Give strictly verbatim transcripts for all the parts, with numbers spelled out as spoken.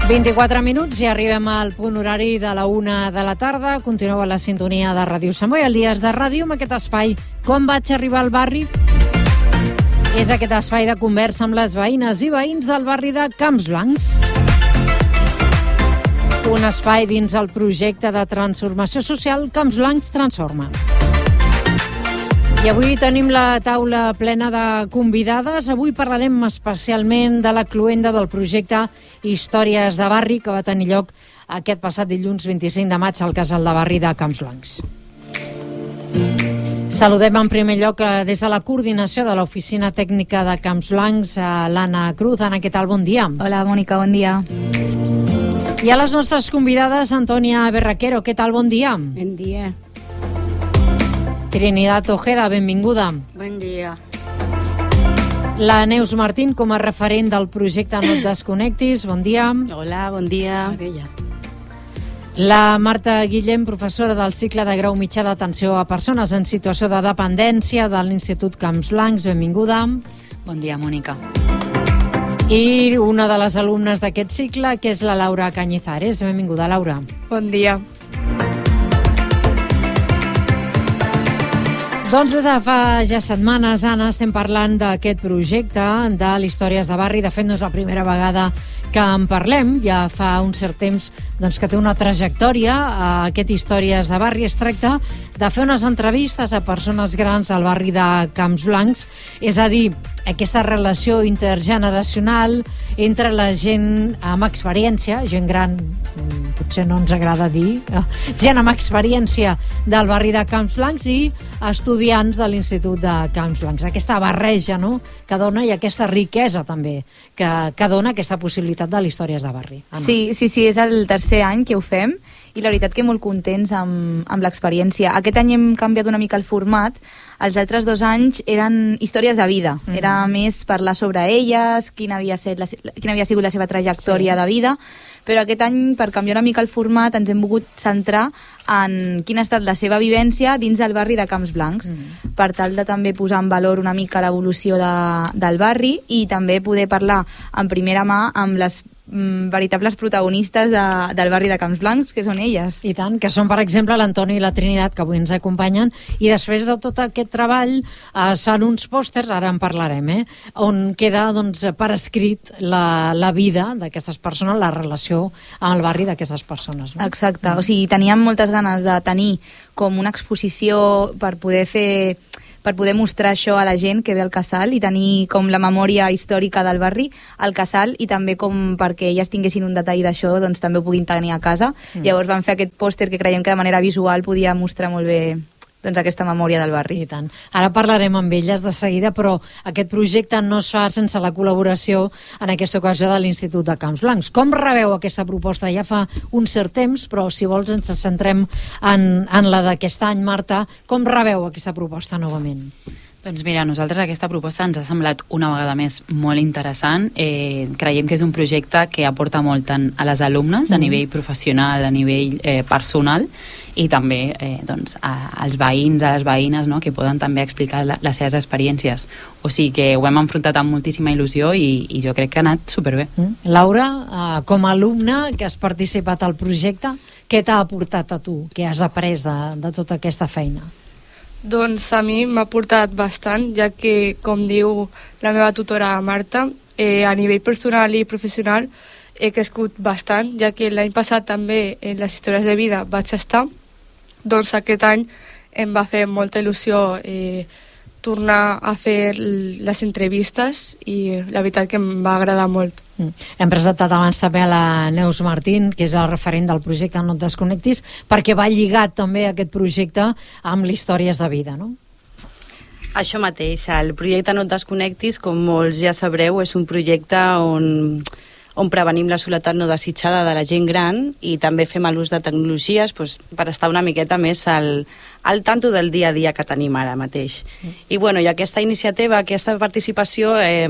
vint-i-quatre minuts i arribem al punt horari de la una de la tarda. Continueu a la sintonia de Ràdio Sant Boi, el Dies de Ràdio, amb aquest espai Com vaig arribar al barri? És aquest espai de conversa amb les veïnes i veïns del barri de Camps Blancs. Un espai dins el projecte de transformació social Camps Blancs Transforma. I avui tenim la taula plena de convidades. Avui parlarem especialment de la cloenda del projecte Històries de Barri, que va tenir lloc aquest passat dilluns vint-i-cinc de maig al casal de barri de Camps Blancs. Saludem en primer lloc des de la coordinació de l'Oficina Tècnica de Camps Blancs a l'Anna Cruz. Anna, què tal? Bon dia. Hola, Mònica, bon dia. I a les nostres convidades, Antònia Berraquero, què tal? Bon dia. Bon dia. Trinidad Ojeda, benvinguda. Bon dia. La Neus Martín, com a referent del projecte No et desconnectis, bon dia. Hola, bon dia. La Marta Guillem, professora del cicle de grau mitjà d'atenció a persones en situació de dependència de l'Institut Camps Blancs, benvinguda. Bon dia, Mònica. I una de les alumnes d'aquest cicle, que és la Laura Cañizares. Benvinguda, Laura. Bon dia. Doncs des de fa ja setmanes, Anna, estem parlant d'aquest projecte de l'Històries de Barri. De fet, no és la primera vegada que en parlem. Ja fa un cert temps doncs, que té una trajectòria. Aquest Històries de Barri es tracta de fer unes entrevistes a persones grans del barri de Camps Blancs, és a dir, aquesta relació intergeneracional entre la gent amb experiència, gent gran, potser no ens agrada dir, gent amb experiència del barri de Camps Blancs i estudiants de l'Institut de Camps Blancs. Aquesta barreja, no?, que dona, i aquesta riquesa també que, que dona aquesta possibilitat de l'Històries de Barri. Anna. Sí, sí, sí, és el tercer any que ho fem i la veritat que molt contents amb, amb l'experiència. Aquest any hem canviat una mica el format. Els altres dos anys eren històries de vida. Mm-hmm. Era més parlar sobre elles, quina havia, set la, quina havia sigut la seva trajectòria sí. de vida, però aquest any, per canviar una mica el format, ens hem volgut centrar en quina ha estat la seva vivència dins del barri de Camps Blancs, mm. per tal de també posar en valor una mica l'evolució de, del barri i també poder parlar en primera mà amb les mm, veritables protagonistes de, del barri de Camps Blancs, que són elles. I tant, que són, per exemple, l'Antoni i la Trinitat, que avui ens acompanyen, i després de tot aquest treball eh, són uns pòsters, ara en parlarem, eh, on queda doncs, per escrit la, la vida d'aquestes persones, la relació amb el barri d'aquestes persones. No? Exacte, mm. o sigui, teníem moltes ganes de tenir com una exposició per poder fer per poder mostrar això a la gent que ve al casal i tenir com la memòria històrica del barri al casal i també com perquè elles tinguessin un detall d'això, doncs també ho puguin tenir a casa. Mm. Llavors vam fer aquest pòster que creiem que de manera visual podia mostrar molt bé doncs, aquesta memòria del barri. I tant. Ara parlarem amb elles de seguida, però aquest projecte no es fa sense la col·laboració en aquesta ocasió de l'Institut de Camps Blancs. Com rebeu aquesta proposta? Ja fa un cert temps, però si vols ens centrem en, en la d'aquest any, Marta. Com rebeu aquesta proposta novament? Doncs mira, a nosaltres aquesta proposta ens ha semblat una vegada més molt interessant. Eh, creiem que és un projecte que aporta molt tant a les alumnes, mm. a nivell professional, a nivell eh, personal, i també eh, doncs, a, als veïns, a les veïnes, no?, que poden també explicar la, les seves experiències. O sigui que ho hem enfrontat amb moltíssima il·lusió i, i jo crec que ha anat superbé. Mm. Laura, eh, com a alumna que has participat al projecte, què t'ha aportat a tu? Què has après de, de tota aquesta feina? Doncs a mi m'ha aportat bastant, ja que, com diu la meva tutora Marta, eh, a nivell personal i professional he crescut bastant, ja que l'any passat també en les històries de vida vaig estar, doncs aquest any em va fer molta il·lusió eh, tornar a fer les entrevistes i la veritat que em va agradar molt. Mm. Hem presentat abans també a la Neus Martín, que és el referent del projecte No et desconnectis, perquè va lligat també aquest projecte amb les històries de vida, no? Això mateix, el projecte No et desconnectis, com molts ja sabreu, és un projecte on, on prevenim la soledat no desitjada de la gent gran i també fem l'ús de tecnologies doncs, per estar una miqueta més al, al tanto del dia a dia que tenim ara mateix. Mm. I, bueno, i aquesta iniciativa, aquesta participació, eh,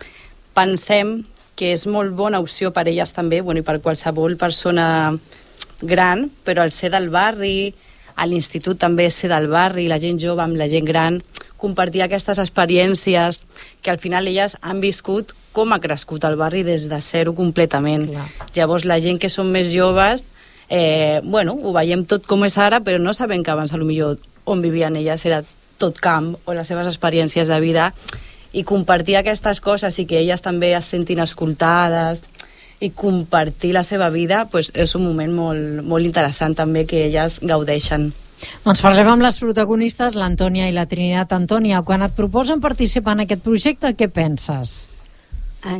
pensem que és molt bona opció per elles també, bueno, i per qualsevol persona gran, però al ser del barri, a l'institut també ser del barri, la gent jove amb la gent gran, compartir aquestes experiències que al final elles han viscut com ha crescut el barri des de zero completament. Clar. Llavors la gent que som més joves, eh, bueno, ho veiem tot com és ara, però no sabem que abans potser on vivien elles era tot camp o les seves experiències de vida, i compartir aquestes coses i que elles també es sentin escoltades i compartir la seva vida, pues, és un moment molt, molt interessant també que elles gaudeixen. Doncs parlem amb les protagonistes, l'Antònia i la Trinitat. Antònia, quan et proposen participar en aquest projecte, què penses? Ah,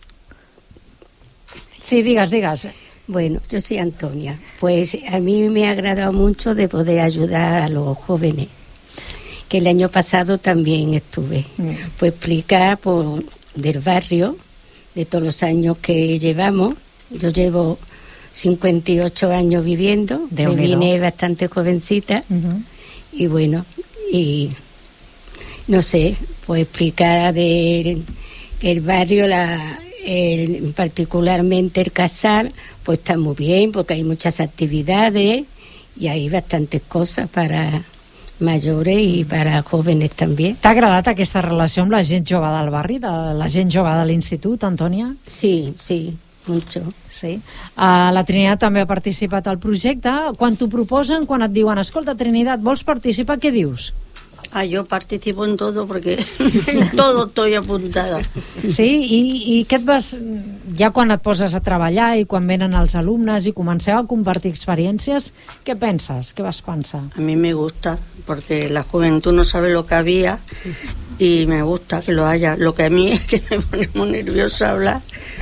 Sí, digues, digues. bueno, yo soy Antonia. Pues a mí me ha agradado mucho de poder ayudar a los jóvenes, que el año pasado también estuve. Mm. Pues explicar por, del barrio, de todos los años que llevamos. Yo llevo cincuenta y ocho años viviendo, De me unido. vine bastante jovencita, Uh-huh. y bueno, y no sé, pues explicar de el barrio, la, el, particularmente el Casal, pues está muy bien porque hay muchas actividades y hay bastantes cosas para mayores y para jóvenes también. T'ha agradat aquesta relació amb la gent jove del barri, de la gent jove de l'institut, Antònia? Sí, sí, mucho. Sí. Uh, la Trinitat també ha participat al projecte. Quan t'ho proposen, quan et diuen escolta, Trinitat, vols participar, què dius? Ah, yo participo en todo porque en todo estoy apuntada. Sí? I, i què et vas... Ja quan et poses a treballar i quan venen els alumnes i comenceu a compartir experiències, què penses? Què vas pensar? A mí me gusta porque la juventud no sabe lo que había y me gusta que lo haya. Lo que a mí es que me pone muy nerviosa hablar.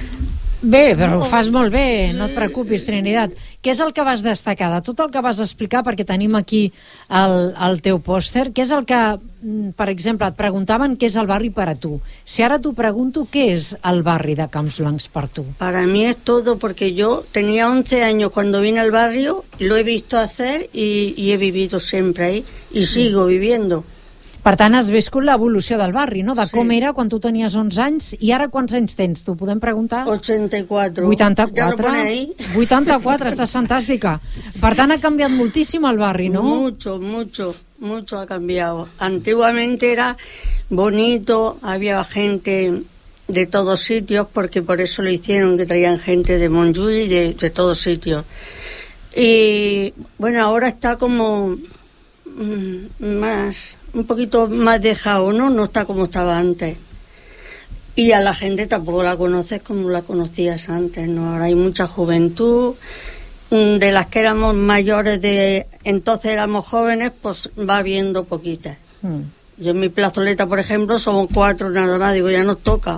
Bé, però ho fas molt bé, no et preocupis, Trinitat. Què és el que vas destacar de tot el que vas explicar, perquè tenim aquí el, el teu pòster? Què és el que, per exemple, et preguntaven què és el barri per a tu? Si ara t'ho pregunto, què és el barri de Camps Blancs per tu? Para mí es todo porque yo tenía once años cuando vine al barrio, lo he visto hacer y, y he vivido siempre ahí y sigo viviendo. Per tant, has viscut l'evolució del barri, no? De Sí. com era quan tu tenies onze anys i ara quants anys tens? T'ho podem preguntar? ochenta y cuatro. vuitanta-quatre. Ya lo pone ahí. vuitanta-quatre, estàs fantàstica. Per tant, ha canviat moltíssim el barri, no? Mucho, mucho, mucho ha cambiado. Antiguamente era bonito, había gente de todos sitios, porque por eso lo hicieron, que traían gente de Montjuïc y de, de todos sitios. Y bueno, ahora está como mm, más, un poquito más dejado, ¿no? No está como estaba antes. Y a la gente tampoco la conoces como la conocías antes, ¿no? Ahora hay mucha juventud. De las que éramos mayores, de entonces éramos jóvenes, pues va viendo poquitas. Mm. Yo en mi plazoleta, por ejemplo, somos cuatro nada más, digo, ya nos toca.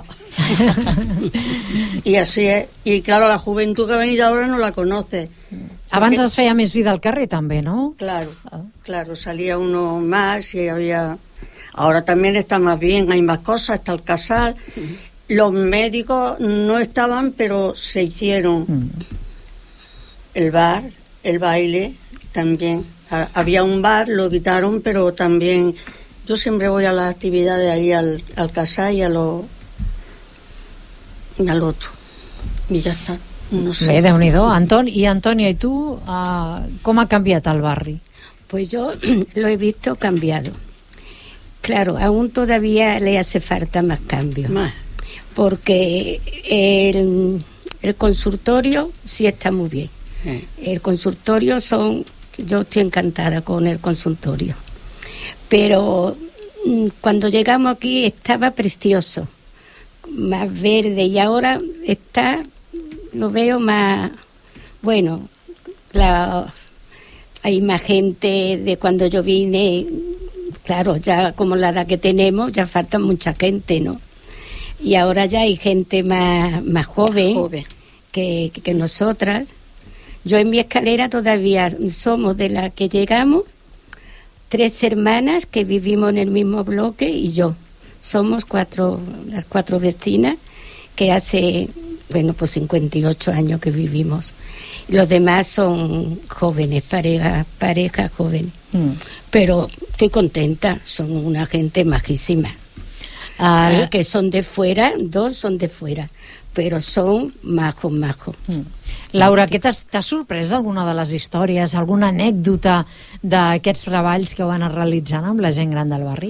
Y así es. Y claro, la juventud que ha venido ahora no la conoce. Abans Porque- es feia més vida al carrer, també, no? Claro, claro, salía uno más y había... Ahora también está más bien, hay más cosas, está el casal. Los médicos no estaban, pero se hicieron. Mm. El bar, el baile, también. Ha- Había un bar, lo quitaron, pero también... Yo siempre voy a las actividades ahí al, al casal y a lo... y al otro. Y ya está, no sé. Bé, Déu-n'hi-do. Anton, i Antònia, i tu, uh, com ha canviat el barri? Pues yo lo he visto cambiado. Claro, aún todavía le hace falta más cambio. Más. Porque el, el consultorio sí está muy bien. Eh. El consultorio son... Yo estoy encantada con el consultorio. Pero mm, cuando llegamos aquí estaba precioso, más verde, y ahora está, lo veo más... Bueno, la, hay más gente de cuando yo vine. Claro, ya como la edad que tenemos, ya falta mucha gente, ¿no? Y ahora ya hay gente más, más joven, Joven. Que, que nosotras. Yo en mi escalera todavía somos de las que llegamos, tres hermanas que vivimos en el mismo bloque y yo. Somos cuatro, las cuatro vecinas que hace, bueno, pues cincuenta y ocho años que vivimos. Y los demás son jóvenes, parejas, parejas jóvenes. Mm. Pero estoy contenta, son una gente majísima. Uh, Eh, que son de fuera, dos son de fuera, pero son majos, majos. Mm. Laura, què t'has t'ha sorprès alguna de les històries, alguna anècdota d'aquests treballs que heu anat realitzant amb la gent gran del barri?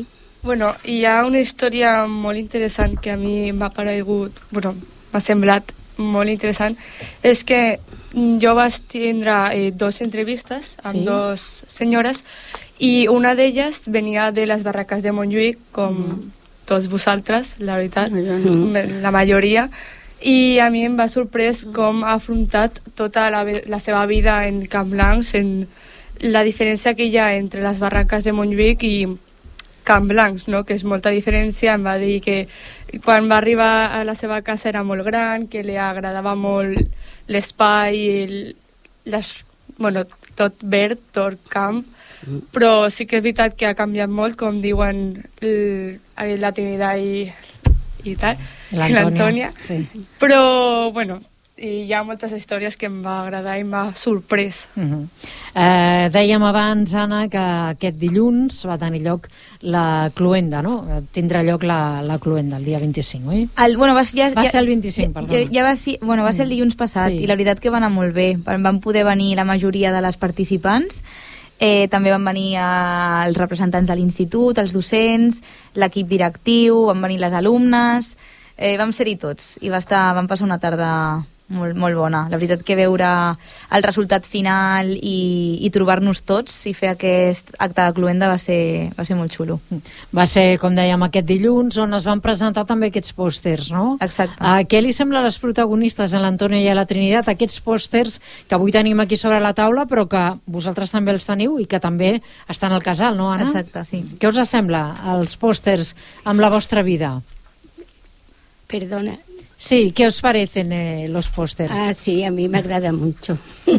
Bueno, hi ha una història molt interessant que a mi m'ha paregut, bueno, m'ha semblat molt interessant, és que jo vaig tindre eh, dos entrevistes amb sí. dos senyores i una d'elles venia de les barraques de Montjuïc, com mm. tots vosaltres, la veritat, mm. la majoria, i a mi em va sorprès com ha afrontat tota la, la seva vida en Camp Blanc, en la diferència que hi ha entre les barraques de Montjuïc i Camp Blanc, no? Que és molta diferència. Em va dir que quan va arribar a la seva casa era molt gran, que li agradava molt l'espai, el, les, bueno, tot verd, tot camp, mm. però sí que és veritat que ha canviat molt, com diuen el, la Trinidad i, i tal, l'Antònia. Sí. Però, bueno, i hi ha moltes històries que em va agradar i m'ha sorprès. Uh -huh. eh, dèiem abans, Anna, que aquest dilluns va tenir lloc la Cluenda, no? Tindrà lloc la, la Cluenda el dia vint-i-cinc, oi? El, bueno, va, ja, va ja, ser el vint-i-cinc, perdona. Ja, ja va, ser, bueno, va ser el dilluns passat sí. i la veritat que va anar molt bé. Van poder venir la majoria de les participants. Eh, també van venir eh, els representants de l'institut, els docents, l'equip directiu, van venir les alumnes, eh, vam ser-hi tots i va estar, vam passar una tarda molt, molt bona. La veritat que veure el resultat final i, i trobar-nos tots i fer aquest acte de Cluenda va ser, va ser molt xulo. Va ser, com dèiem, aquest dilluns on es van presentar també aquests pòsters, no? Exacte. Uh, què li sembla a les protagonistes, a l'Antònia i a la Trinitat, aquests pòsters que avui tenim aquí sobre la taula però que vosaltres també els teniu i que també estan al casal, no, Anna? Exacte, sí. Què us sembla, els pòsters amb la vostra vida? Perdona. Sí, ¿qué os parecen eh, los pósters? Ah, sí, a mí me agrada mucho.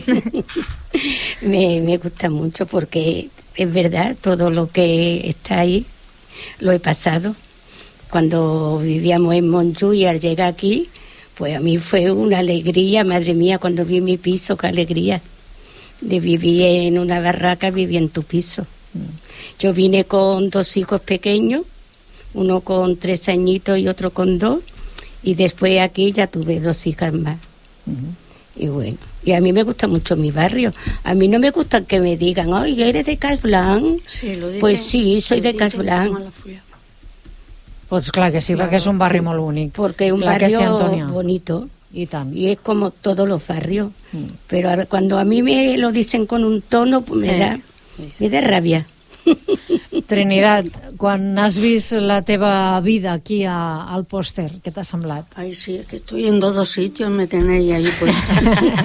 me, me gusta mucho porque es verdad, todo lo que está ahí lo he pasado. Cuando vivíamos en Montjuïc y al llegar aquí, pues a mí fue una alegría, madre mía, cuando vi mi piso, qué alegría de vivir en una barraca, vivir en tu piso. Yo vine con dos hijos pequeños, uno con tres añitos y otro con dos. Y después aquí ya tuve dos hijas más. Uh-huh. Y bueno, y a mí me gusta mucho mi barrio. A mí no me gusta que me digan, ay, ¿eres de Camp Blanc? Sí, lo dije, pues sí, soy de Camp Blanc. Pues clar que sí, claro, perquè és un barri sí, molt únic. Porque es un clar barrio sí, bonito. Y, tan. y es como todos los barrios. Mm. Pero ahora, cuando a mí me lo dicen con un tono, pues me, eh. da, me da rabia. Trinitat, quan has vist la teva vida aquí a, al pòster, què t'ha semblat? Ai, sí, que estoy en dos, dos sitios, me tenéis ahí puesta.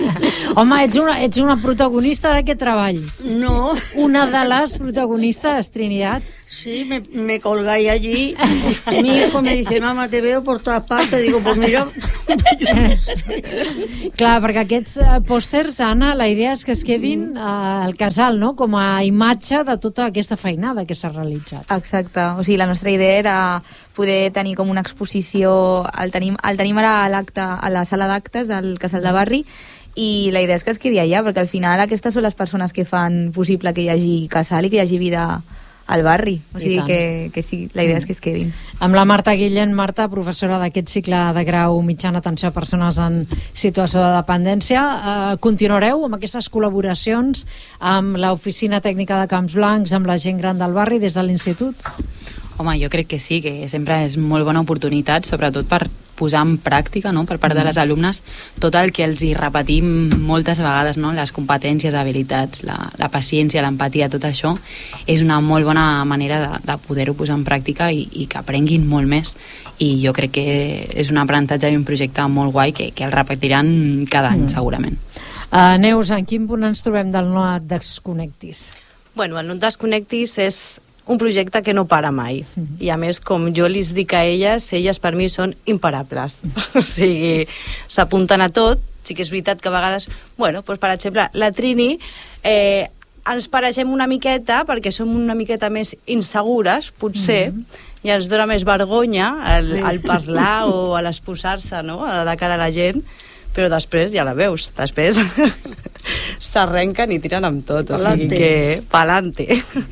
Home, ets una, ets una protagonista d'aquest treball. No. Una de les protagonistes, Trinitat. Sí, me, me colgáis allí. Mi hijo me dice, mamá, te veo por todas partes. Digo, pues mira, yo no sé. Clar, perquè aquests pòsters, Anna, la idea és que es quedin uh, al casal, no?, com a imatge de tota aquesta feinada que s'ha realitzat. Exacte, o sigui, la nostra idea era poder tenir com una exposició, el tenim, el tenim ara a l'acte, a la sala d'actes del casal de barri, i la idea és que es quedi allà, perquè al final aquestes són les persones que fan possible que hi hagi casal i que hi hagi vida al barri, o sigui que, que sí, la idea és que es quedin. Amb la Marta Guillén. Marta, professora d'aquest cicle de grau mitjana atenció a persones en situació de dependència, eh, continuareu amb aquestes col·laboracions amb l'Oficina Tècnica de Camps Blancs, amb la gent gran del barri des de l'institut? Home, jo crec que sí, que sempre és molt bona oportunitat, sobretot per posar en pràctica, no?, per part de les alumnes tot el que els hi repetim moltes vegades, no?, les competències, habilitats, la, la paciència, l'empatia, tot això és una molt bona manera de, de poder-ho posar en pràctica i, i que aprenguin molt més, i jo crec que és un aprenentatge i un projecte molt guai que, que el repetiran cada any, mm. segurament. Uh, Neus, en quin punt ens trobem del No et desconnectis? Bueno, el No et desconnectis és un projecte que no para mai. I a més, com jo li dic a elles, elles per mi són imparables. O sigui, s'apunten a tot. Sí que és veritat que a vegades, bueno, doncs per exemple, la Trini, eh, ens pareixem una miqueta perquè som una miqueta més insegures, potser, mm-hmm. i ens dona més vergonya el, el parlar o l'exposar-se, no?, de cara a la gent, però després ja la veus, després s'arrenquen i tiren amb tot, o sigui que pa'lante.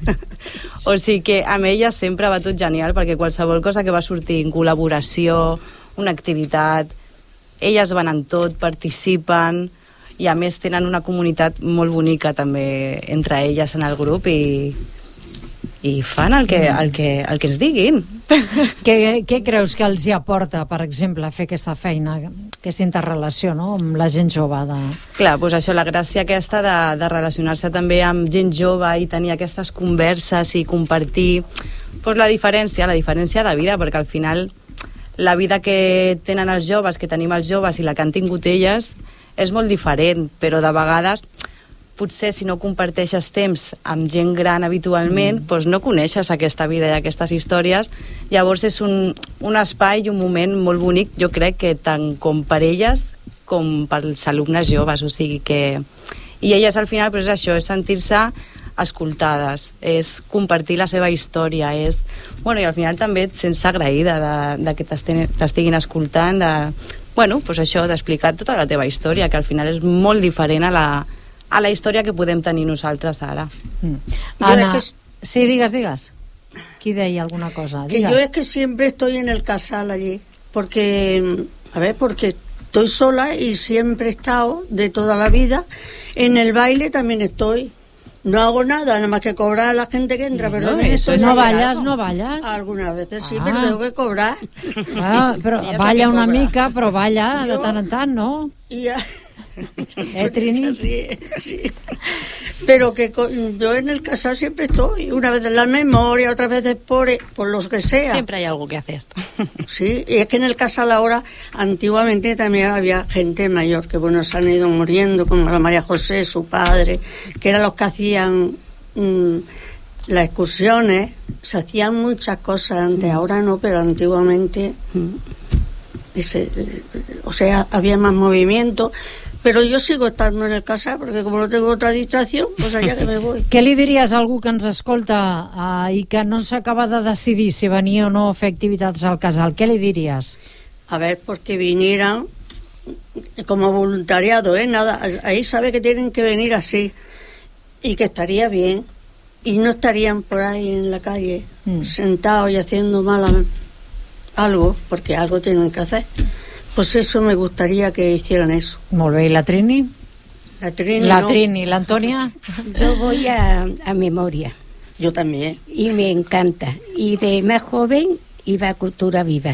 O sigui que amb ella sempre va tot genial, perquè qualsevol cosa que va sortir en col·laboració, una activitat, elles van en tot, participen, i a més tenen una comunitat molt bonica també entre elles en el grup, i i fan el que, el que, el que ens diguin. Què, què creus que els hi aporta, per exemple, fer aquesta feina, aquesta interrelació, no?, amb la gent jove? De... Clar, doncs això, la gràcia aquesta de, de relacionar-se també amb gent jove i tenir aquestes converses i compartir doncs la diferència, la diferència de vida, perquè al final la vida que tenen els joves, que tenim els joves i la que han tingut elles és molt diferent, però de vegades potser si no comparteixes temps amb gent gran habitualment, mm. doncs no coneixes aquesta vida i aquestes històries. Llavors és un, un espai i un moment molt bonic, jo crec que tant com per elles com pels alumnes joves, o sigui que... I elles al final doncs és això, és sentir-se escoltades, és compartir la seva història, és... Bueno, i al final també et sents agraïda de, de que t'estiguin escoltant, de... Bueno, doncs això, d'explicar tota la teva història, que al final és molt diferent a la, a la història que podem tenir nosaltres ara. Mm. Ana, es que... sí, digues, digues. Qui deia alguna cosa? Que Digues. yo es que siempre estoy en el casal allí, porque, a ver, porque estoy sola y siempre he estado de toda la vida. En el baile también estoy. No hago nada, nada más que cobrar a la gente que entra, pero no, también eso estoy no allí. ballas, no ballas. Algunas veces sí, Ah. pero tengo que cobrar. Ah, però Ella balla sabe una cobrar. mica, però balla de Jo- tant en tant, no? Y ya... Eh, Trini? Se ríe, sí. Pero que co- yo en el casal siempre estoy, una vez en la memoria, otras veces por, por los que sea. Siempre hay algo que hacer. Sí, y es que en el casal ahora, antiguamente también había gente mayor, que bueno, se han ido muriendo, como la María José, su padre, que eran los que hacían mm, las excursiones, se hacían muchas cosas antes, ahora no, pero antiguamente, mm, ese, eh, o sea, había más movimiento. Pero yo sigo estando en el casal, porque como no tengo otra distracción, pues allá que me voy. Què li diries a algú que ens escolta uh, i que no s'acaba de decidir si venir o no a fer activitats al casal? Què li diries? A ver, porque vinieran como voluntariado, ¿eh? Nada, ahí sabe que tienen que venir así y que estaría bien y no estarían por ahí en la calle Mm. sentados y haciendo mal a- algo, porque algo tienen que hacer. Pues eso me gustaría que hicieran eso. Molt bé, i la Trini? La Trini, La no. Trini, l'Antònia? Yo voy a, a memoria Yo también. y me encanta. Y de más joven iba a Cultura Viva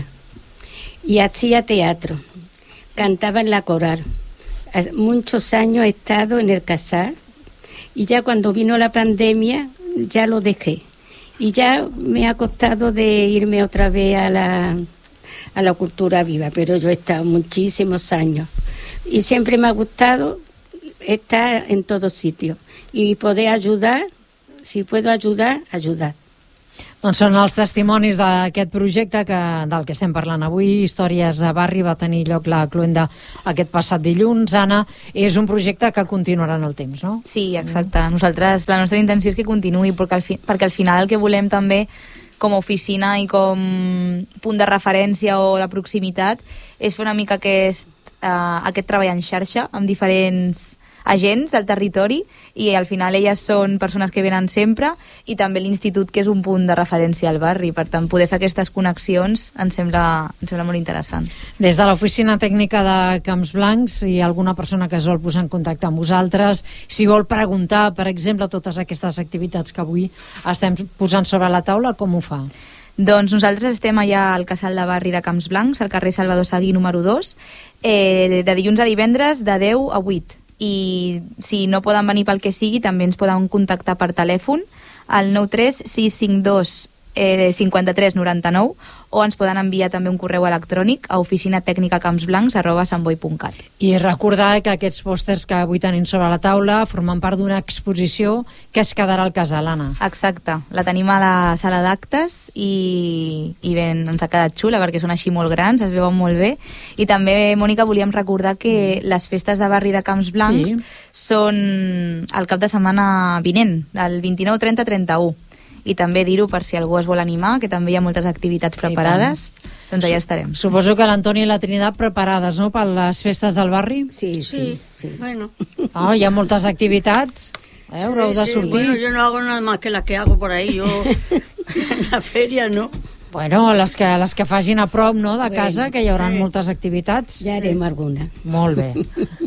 y hacía teatro, cantaba en la coral. Hace muchos años he estado en el casal y ya cuando vino la pandemia ya lo dejé. Y ya me ha costado de irme otra vez a la, a la Cultura Viva, pero yo he estado muchísimos años y siempre me ha gustado estar en todos sitios y poder ayudar, si puedo ayudar, ayudar. Doncs són els testimonis d'aquest projecte que, del que estem parlant avui, Històries de Barri, va tenir lloc la cluenda aquest passat dilluns. Anna, és un projecte que continuarà en el temps, no? Sí, exacte. Nosaltres, la nostra intenció és que continuï, perquè al, fi, perquè al final el que volem també com a oficina i com punt de referència o de proximitat és fer una mica aquest, uh, aquest treball en xarxa amb diferents agents del territori i al final elles són persones que venen sempre i també l'institut, que és un punt de referència al barri. Per tant, poder fer aquestes connexions ens sembla, ens sembla molt interessant. Des de l'oficina tècnica de Camps Blancs, hi ha alguna persona que es vol posar en contacte amb vosaltres, si vol preguntar, per exemple, totes aquestes activitats que avui estem posant sobre la taula, com ho fa? Doncs nosaltres estem allà al casal de barri de Camps Blancs, al carrer Salvador Seguí número dos, eh, de dilluns a divendres de deu a vuit. I si no poden venir pel que sigui, també ens poden contactar per telèfon al nou tres sis cinc dos cinquanta-tres noranta-nou o ens poden enviar també un correu electrònic a oficinatecnicacampsblancs arroba santboi punt cat. I recordar que aquests pòsters que avui tenim sobre la taula formen part d'una exposició que es quedarà al casal, Anna. Exacte, la tenim a la sala d'actes i, i ben, ens ha quedat xula perquè són així molt grans, es veuen molt bé. I també, Mònica, volíem recordar que les festes de barri de Camps Blancs Sí. són el cap de setmana vinent, del vint-i-nou, trenta, trenta-u. I també dir-ho per si algú es vol animar, que també hi ha moltes activitats preparades, doncs allà estarem. Suposo que l'Antoni i la Trinitat preparades, no?, per les festes del barri? Sí, sí, sí. Bueno. Oh, hi ha moltes activitats, eh? Haureu de Sí, sí, sortir. bueno, yo no hago nada más que las que hago por ahí. Yo en la feria no. Bueno, les que, les que facin a prop, no?, de casa, que hi haurà sí. moltes activitats. Ya haremos alguna. Molt bé.